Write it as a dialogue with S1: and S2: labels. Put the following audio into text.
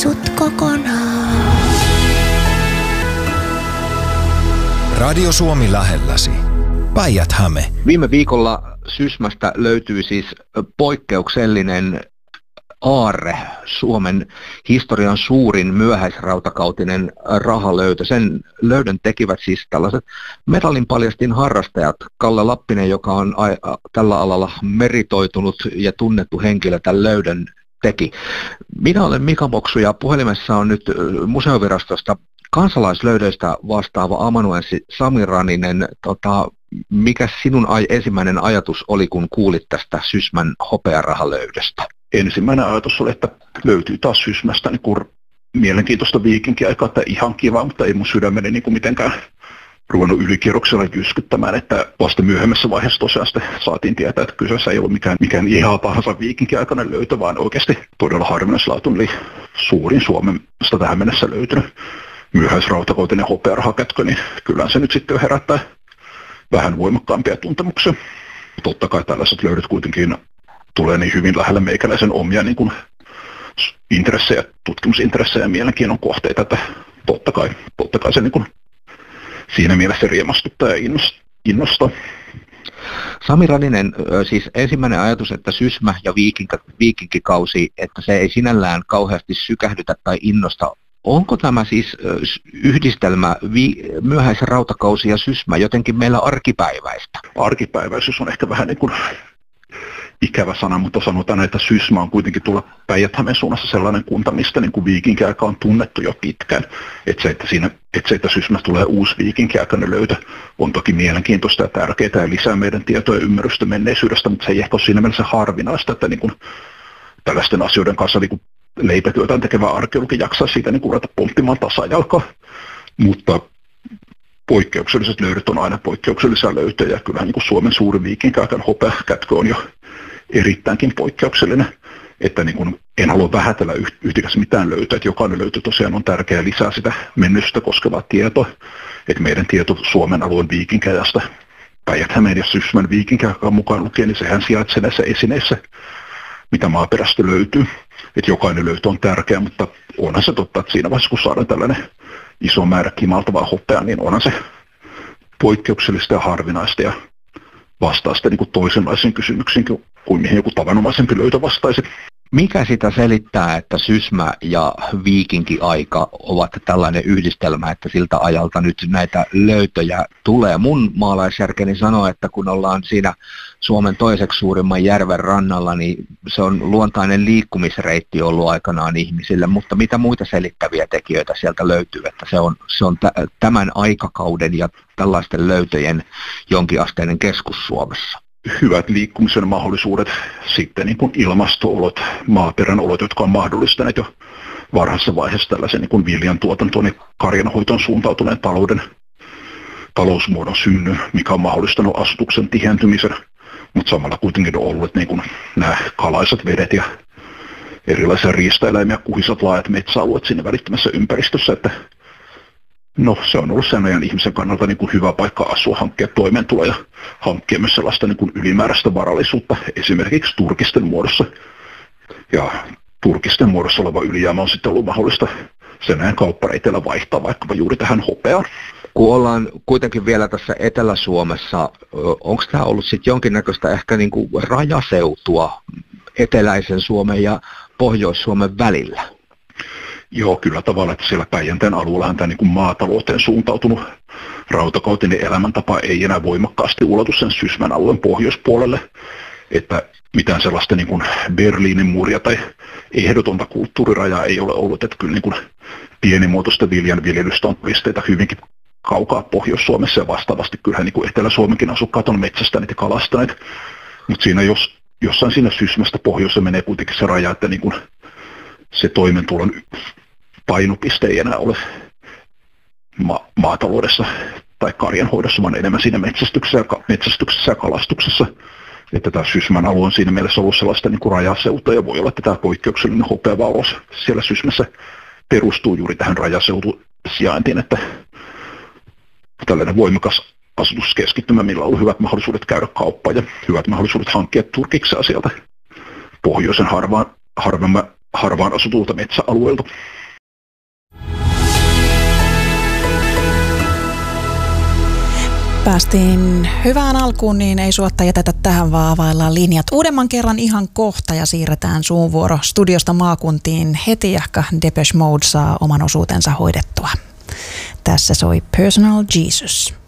S1: sut kokonaan.
S2: Radio Suomi lähelläsi. Päijät-Häme.
S3: Viime viikolla Sysmästä löytyi siis poikkeuksellinen aarre, Suomen historian suurin myöhäisrautakautinen rahalöytö. Sen löydön tekivät siis tällaiset metallinpaljastin harrastajat. Kalle Lappinen, joka on tällä alalla meritoitunut ja tunnettu henkilö, tämän löydön teki. Minä olen Mika Moksu ja puhelimessa on nyt Museovirastosta kansalaislöydöistä vastaava amanuenssi Sami Raninen. Mikä sinun ensimmäinen ajatus oli, kun kuulit tästä Sysmän hopearahalöydöstä?
S4: Ensimmäinen ajatus oli, että löytyy taas Sysmästä niin mielenkiintoista viikinkiaikaa, että ihan kiva, mutta ei mun sydämeni niin mitenkään ruvennut ylikierroksella jyskyttämään, että vasta myöhemmässä vaiheessa tosiaan saatiin tietää, että kyseessä ei ollut mikään ihan tahansa viikinkiaikainen löytö, vaan oikeasti todella harvinaislaatuinen, eli suurin Suomesta tähän mennessä löytynyt myöhäisrautakautinen hopearahakätkö, niin kyllä se nyt sitten herättää vähän voimakkaampia tuntemuksia. Totta kai tällaiset löydöt kuitenkin tulee niin hyvin lähellä meikäläisen omia niin kuin intressejä, tutkimusintressejä ja mielenkiinnon kohteita, että totta kai se niin kuin siinä mielessä riemastuttaa ja innostaa.
S3: Sami Raninen, siis ensimmäinen ajatus, että Sysmä ja viikinkikausi, että se ei sinällään kauheasti sykähdytä tai innosta. Onko tämä siis yhdistelmä myöhäisrautakausi ja Sysmä jotenkin meillä arkipäiväistä?
S4: Arkipäiväisyys on ehkä vähän niin kuin ikävä sana, mutta sanotaan, että Sysmä on kuitenkin tuolla Päijät-Hämeen suunnassa sellainen kunta, mistä niin kuin viikinkiaika on tunnettu jo pitkään. Että Sysmästä tulee uusi viikinkiaikainen löytö on toki mielenkiintoista ja tärkeää ja lisää meidän tietoa ja ymmärrystä menneisyydestä, mutta se ei ehkä ole siinä mielessä harvinaista, että niin kuin tällaisten asioiden kanssa niin kuin leipätyötään tekevä arkeologi jaksaa siitä niin ruveta pomppimaan tasajalkaa, mutta poikkeukselliset löydöt on aina poikkeuksellisia löytöjä, ja kyllähän niin kuin Suomen suuri viikinkiaikan hopeakätkö on jo erittäinkin poikkeuksellinen, että niin kuin en halua vähätellä yhtikäs mitään löytöä, että jokainen löytö tosiaan on tärkeä lisää sitä menneisyyttä koskevaa tietoa, että meidän tieto Suomen alueen viikinkiajasta Päijät-Hämeen ja Sysmän viikinkiaikaan mukaan lukien, niin sehän sijaitsee näissä esineissä, mitä maaperästä löytyy. Että jokainen löytö on tärkeä, mutta onhan se totta, että siinä vaiheessa kun saadaan tällainen iso määrä kimaltavaa hopeaa, niin onhan se poikkeuksellista ja harvinaista ja vastaa sitten niin toisenlaisiin kysymyksiin kuin mihin joku tavanomaisempi löytö vastaisi.
S3: Mikä sitä selittää, että Sysmä ja viikinkiaika ovat tällainen yhdistelmä, että siltä ajalta nyt näitä löytöjä tulee? Mun maalaisjärkeni sanoo, että kun ollaan siinä Suomen toiseksi suurimman järven rannalla, niin se on luontainen liikkumisreitti ollut aikanaan ihmisille, mutta mitä muita selittäviä tekijöitä sieltä löytyy, että se on tämän aikakauden ja tällaisten löytöjen jonkinasteinen keskus Suomessa?
S4: Hyvät liikkumisen mahdollisuudet, sitten niin kuin ilmasto-olot, maaperän olot, jotka on mahdollistaneet jo varhaisessa vaiheessa tällaisen niin kuin viljan tuotantoon ja karjanhoitoon suuntautuneen talousmuodon synny, mikä on mahdollistanut asutuksen tihentymisen, mutta samalla kuitenkin on ollut niin kuin nämä kalaiset vedet ja erilaisia riistaeläimiä, kuhisat laajat metsäalueet siinä välittömässä ympäristössä, että no, se on ollut sen meidän ihmisen kannalta niin kuin hyvä paikka asua, hankkia toimeentuloa ja hankkia myös sellaista niin kuin ylimääräistä varallisuutta, esimerkiksi turkisten muodossa. Ja turkisten muodossa oleva ylijäämä on sitten ollut mahdollista sen ajan kauppareiteillä vaihtaa vaikkapa juuri tähän hopeaan.
S3: Kun ollaan kuitenkin vielä tässä Etelä-Suomessa, onko tämä ollut sitten jonkinnäköistä ehkä niin kuin rajaseutua eteläisen Suomen ja Pohjois-Suomen välillä?
S4: Joo, kyllä tavallaan, että siellä Päijänteen alueellahan tämä niin kuin maatalouteen suuntautunut rautakautinen elämäntapa ei enää voimakkaasti ulotu sen Sysmän alueen pohjoispuolelle, että mitään sellaista niin kuin Berliinin muuria tai ehdotonta kulttuurirajaa ei ole ollut, että kyllä niin kuin pienimuotoista viljanviljelystä on todisteita hyvinkin kaukaa Pohjois-Suomessa ja vastaavasti kyllähän niin kuin Etelä-Suomenkin asukkaat on metsästäneet ja kalastaneet, mutta siinä jossain siinä Sysmästä pohjoissa menee kuitenkin se raja, että niin kuin se toimeentulon painopiste ei enää ole maataloudessa tai karjanhoidossa, vaan enemmän siinä metsästyksessä ja kalastuksessa. Että tämä Sysmän alue on siinä mielessä ollut sellaista niin kuin rajaseutua ja voi olla, että tämä poikkeuksellinen hopeavalos siellä Sysmässä perustuu juuri tähän rajaseutusijaintiin, että tällainen voimakas asutuskeskittymä, millä on ollut hyvät mahdollisuudet käydä kauppaa ja hyvät mahdollisuudet hankkia turkiksia sieltä pohjoisen harvaan asutulta metsäalueelta.
S5: Päästiin hyvään alkuun, niin ei suotta jätetä tähän, vaan availlaan linjat uudemman kerran ihan kohta ja siirretään suun vuoro studiosta maakuntiin heti, jahka Depeche Mode saa oman osuutensa hoidettua. Tässä soi Personal Jesus.